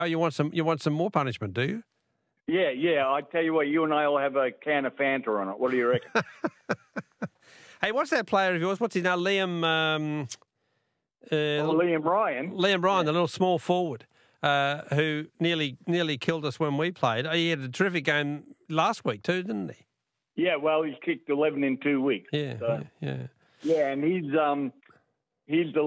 Oh, you want some more punishment, do you? Yeah. I tell you what, you and I will have a can of Fanta on it. What do you reckon? Hey, what's that player of yours? What's his name? Liam Ryan. Liam Ryan, the little small forward, who nearly killed us when we played. He had a terrific game last week too, didn't he? Yeah, well, he's kicked 11 in 2 weeks. Yeah, so. yeah. Yeah, and he's the